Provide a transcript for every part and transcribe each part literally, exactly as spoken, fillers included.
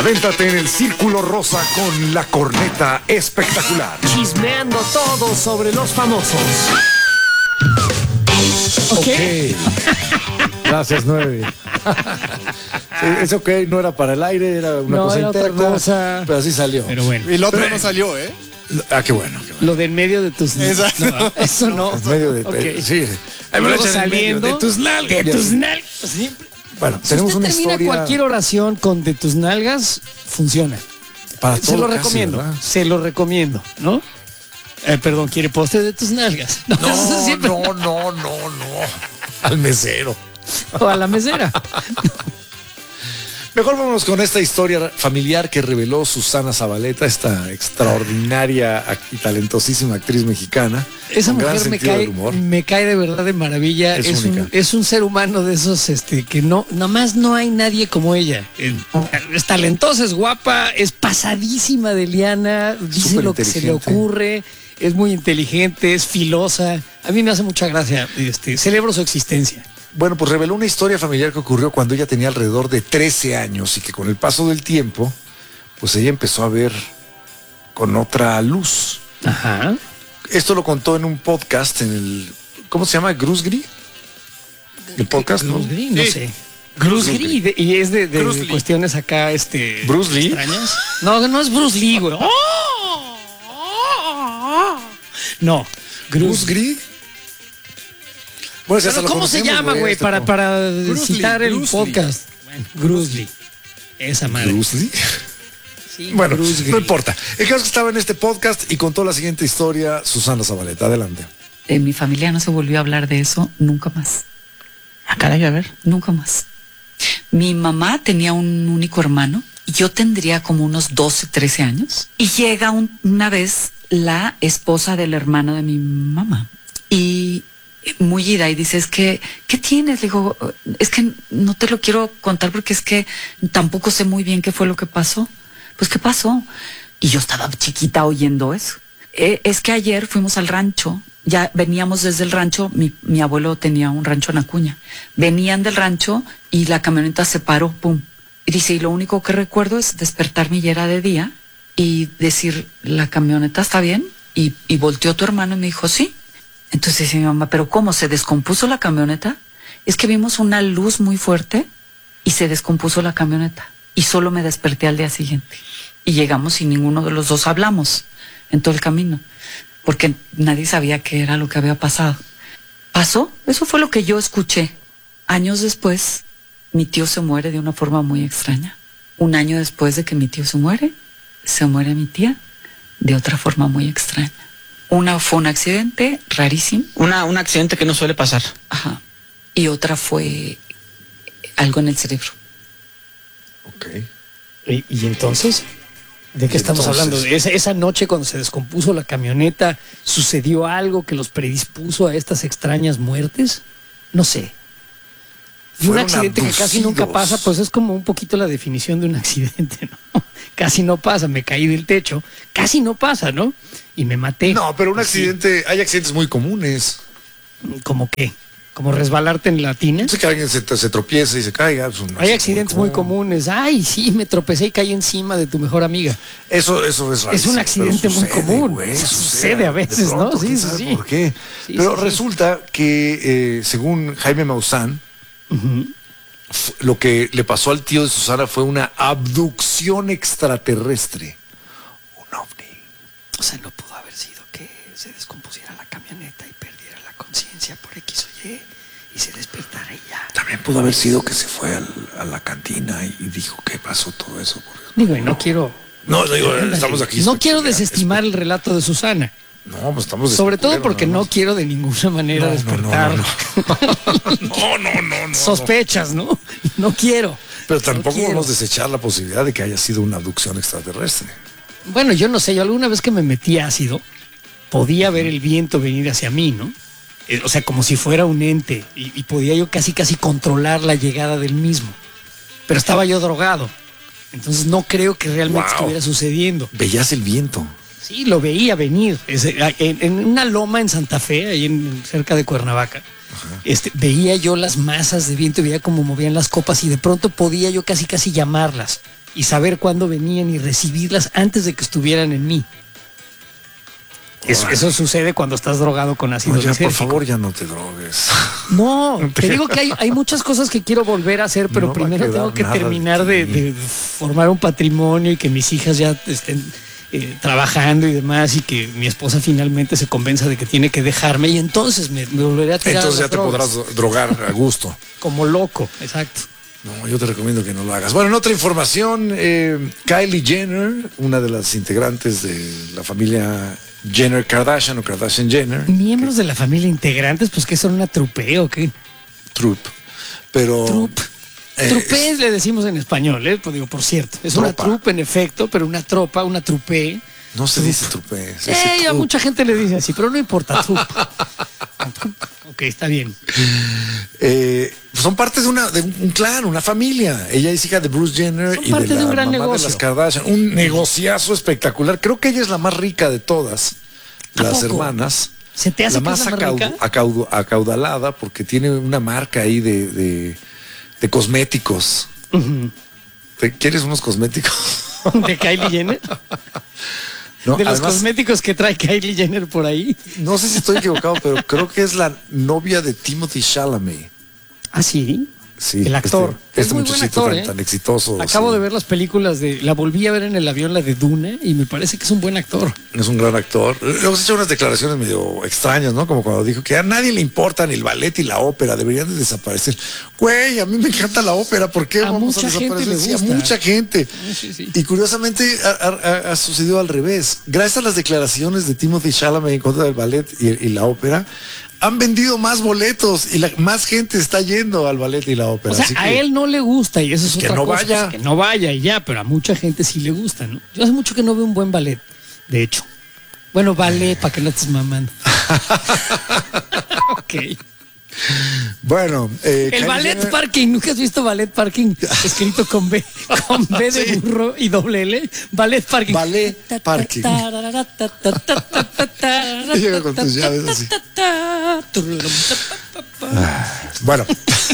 Adéntrate en el círculo rosa con la corneta espectacular. Chismeando todo sobre los famosos. Ok. okay. Gracias, nueve. Sí, es ok, no era para el aire, era una no, cosa era interna, otra cosa. pero así salió. Pero bueno. Y el otro pero, no salió, ¿eh? Ah, qué bueno, qué bueno. Lo de en medio de tus nalgas. No, eso no. En medio de, okay. Sí. Luego saliendo de tus nalgas. De tus nalgas. Siempre. Bueno, si tenemos usted una termina historia. Cualquier oración con de tus nalgas funciona. Para todo se lo casi, recomiendo. ¿verdad? Se lo recomiendo, ¿no? Eh, perdón, ¿quiere postre de tus nalgas? No, no, siempre... no, no, no, no. Al mesero. O a la mesera. Mejor vámonos con esta historia familiar que reveló Susana Zabaleta, esta extraordinaria y talentosísima actriz mexicana. Esa mujer me cae, me cae de verdad de maravilla. Es, es, un, es un ser humano de esos este, que no, nada más no hay nadie como ella. Es talentosa, es guapa, es pasadísima de liana, dice lo que se le ocurre, es muy inteligente, es filosa. A mí me hace mucha gracia, este, celebro su existencia. Bueno, pues reveló una historia familiar que ocurrió cuando ella tenía alrededor de trece años y que con el paso del tiempo, pues ella empezó a ver con otra luz. Ajá. Esto lo contó en un podcast en el, ¿cómo se llama? ¿Grusgri? ¿El podcast? ¿No? Grusgri, no sí. sé. Grusgri, y es de, de, de cuestiones acá, este... ¿Bruce Lee? Extrañas. No, no es Bruce Lee, güey. No. ¿Grusgri? Bueno, Pero ¿cómo se llama, güey? Este para, para citar Lee, el Bruce podcast. Bueno, Bruce Lee. Esa madre. ¿Bruce Lee? Sí, bueno, Bruce no importa. El caso es que estaba en este podcast y contó la siguiente historia Susana Zabaleta. Adelante. En mi familia no se volvió a hablar de eso nunca más. Ah, caray, a ver. Nunca más. Mi mamá tenía un único hermano y yo tendría como unos doce, trece años. Y llega un, una vez la esposa del hermano de mi mamá. Y... muy ida y dice, es que, ¿qué tienes? Le digo, es que no te lo quiero contar porque es que tampoco sé muy bien qué fue lo que pasó. Pues, ¿qué pasó? Y yo estaba chiquita oyendo eso. Eh, es que ayer fuimos al rancho, ya veníamos desde el rancho, mi, mi abuelo tenía un rancho en Acuña. Venían del rancho y la camioneta se paró, pum. Y dice, y lo único que recuerdo es despertarme y era de día y decir, ¿la camioneta está bien? Y, y volteó tu hermano y me dijo, sí. Entonces dice mi mamá, ¿pero cómo? ¿Se descompuso la camioneta? Es que vimos una luz muy fuerte y se descompuso la camioneta. Y solo me desperté al día siguiente. Y llegamos y ninguno de los dos hablamos en todo el camino. Porque nadie sabía qué era lo que había pasado. ¿Pasó? Eso fue lo que yo escuché. Años después, mi tío se muere de una forma muy extraña. Un año después de que mi tío se muere, se muere mi tía de otra forma muy extraña. Una fue un accidente rarísimo. Una, un accidente que no suele pasar. Ajá. Y otra fue algo en el cerebro. Ok. ¿Y, y entonces? ¿De qué estamos entonces? hablando? ¿Esa, esa noche cuando se descompuso la camioneta, ¿sucedió algo que los predispuso a estas extrañas muertes? No sé. Y un accidente abducidos. Que casi nunca pasa, pues es como un poquito la definición de un accidente, ¿no? Casi no pasa, me caí del techo, casi no pasa, ¿no? Y me maté. No, pero un accidente, sí. Hay accidentes muy comunes. ¿Cómo qué? ¿Como resbalarte en la tina? No sé que alguien se, se tropiece y se caiga. Pues hay accidentes muy, muy comunes. Ay, sí, me tropecé y caí encima de tu mejor amiga. Eso, eso es raro. Es un accidente muy sucede, común. Wey, Eso sucede, sucede a veces, pronto, ¿no? Sí, sí, sí. ¿Por qué? Sí, pero sí, resulta sí. que, eh, según Jaime Maussan, uh-huh. lo que le pasó al tío de Susana fue una abducción extraterrestre. Un ovni. O sea, no pudo haber sido que se descompusiera la camioneta y perdiera la conciencia por X o Y y se despertara y ya. También pudo haber sido que se fue al, a la cantina y dijo que pasó todo eso. Digo, y no quiero... No, digo, estamos aquí. No quiero desestimar el relato de Susana. No, pues estamos sobre todo porque no quiero de ninguna manera no, despertar. No, no, no, no, no. Sospechas, ¿no? No quiero. Pero tampoco no vamos a desechar la posibilidad de que haya sido una abducción extraterrestre. Bueno, yo no sé, yo alguna vez que me metí ácido, podía ver el viento venir hacia mí, ¿no? Eh, o sea, como si fuera un ente. Y, y podía yo casi, casi controlar la llegada del mismo. Pero estaba yo drogado. Entonces no creo que realmente wow. estuviera sucediendo. Veías el viento. Sí, lo veía venir. En, en una loma en Santa Fe, ahí en, cerca de Cuernavaca, este, veía yo las masas de viento, veía cómo movían las copas y de pronto podía yo casi casi llamarlas. y saber cuándo venían y recibirlas antes de que estuvieran en mí. Eso, eso sucede cuando estás drogado con ácido No, ya, por lisérgico. favor, ya no te drogues. No, te digo que hay, hay muchas cosas que quiero volver a hacer, pero No va a primero quedar tengo que nada de terminar de, ti. de formar un patrimonio y que mis hijas ya estén eh, trabajando y demás, y que mi esposa finalmente se convenza de que tiene que dejarme, y entonces me, me volveré a tirar Entonces a ya las te drogas. podrás drogar a gusto. Como loco, exacto. No, yo te recomiendo que no lo hagas. Bueno, en otra información, eh, Kylie Jenner, una de las integrantes de la familia Jenner Kardashian o Kardashian Jenner, Miembros de la familia integrantes, pues que son una trupe o qué. Troop, pero Trupe. eh, Trupe le decimos en español, ¿eh? Pues digo, por cierto. Es una Tropa. trupe en efecto, pero una tropa, una trupe. no se dice trupe, se dice Eh, a troop. mucha gente le dice así, pero no importa, trupe. Ok, está bien. Eh, son parte de, una, de un clan, una familia. Ella es hija de Bruce Jenner Son y parte de la de un gran mamá negocio. de las Kardashian. Un negociazo espectacular. Creo que ella es la más rica de todas ¿A las poco? hermanas. ¿Se te hace la que más, es la más acau- rica? acaudo- acaudalada porque tiene una marca ahí de, de, de cosméticos. Ujú. ¿Te quieres unos cosméticos? De Kylie Jenner. No, De los además, cosméticos que trae Kylie Jenner por ahí. no sé si estoy equivocado, pero creo que es la novia de Timothy Chalamet. Ah, sí. Sí, El actor. Este, Es este muy buen muchachito actor, tan, ¿eh? tan exitoso. Acabo sí. de ver las películas de... La volví a ver en el avión, la de Duna, y me parece que es un buen actor. Es un gran actor. Luego se ha hecho unas declaraciones medio extrañas, ¿no? Como cuando dijo que a nadie le importa ni el ballet y la ópera, deberían de desaparecer. Güey, a mí me encanta la ópera, ¿por qué A vamos a mucha gente desaparecer? le Sí, a gusta. mucha gente. Sí, sí. Y curiosamente ha, ha- ha sucedido al revés. Gracias a las declaraciones de Timothy Chalamet en contra del ballet y, y la ópera, han vendido más boletos y la, más gente está yendo al ballet y la ópera. O sea, Así a que- él no le gusta y eso es que otra no cosa, vaya. pues, que no vaya y ya, pero a mucha gente sí le gusta, ¿no? Yo hace mucho que no veo un buen ballet, de hecho. Bueno, ballet, para que no estés mamando. Ok. Bueno, eh, El Kylie ballet Jenner- parking, ¿nunca has visto ballet parking? Escrito con B, con B de Sí. burro y doble L. Ballet parking. Ballet parking. Llega con tus llaves así. Bueno,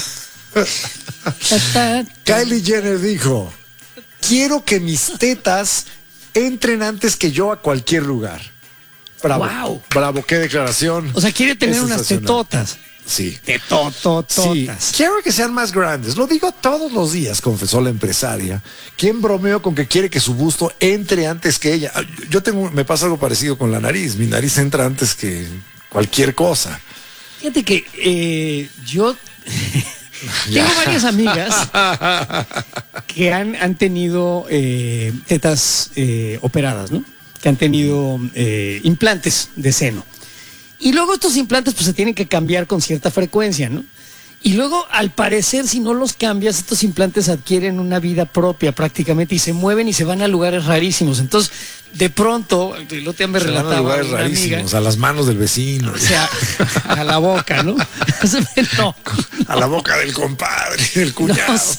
Kylie Jenner dijo, quiero que mis tetas entren antes que yo a cualquier lugar. Bravo, Wow. bravo, qué declaración. O sea, quiere tener Es unas sensacional. tetotas. Sí. Tetotototas. Sí, quiero que sean más grandes. Lo digo todos los días, confesó la empresaria, quien bromeó con que quiere que su busto entre antes que ella. Yo tengo, me pasa algo parecido con la nariz. Mi nariz entra antes que cualquier cosa. Fíjate que eh, yo tengo varias amigas que han, han tenido eh, tetas eh, operadas, ¿no? Que han tenido eh, implantes de seno. Y luego estos implantes pues se tienen que cambiar con cierta frecuencia, ¿no? Y luego, al parecer, si no los cambias, estos implantes adquieren una vida propia prácticamente y se mueven y se van a lugares rarísimos. Entonces, de pronto, el otro día me Se van a relataba lugares una amiga, rarísimos, a las manos del vecino, o sea, a la boca, ¿no? No, a la boca del compadre, del cuñado. no sé.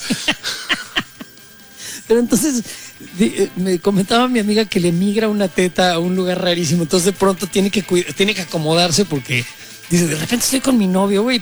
Pero entonces di- eh, me comentaba mi amiga que le migra una teta a un lugar rarísimo. Entonces de pronto tiene que cuida- tiene que acomodarse porque dice, de repente estoy con mi novio, güey,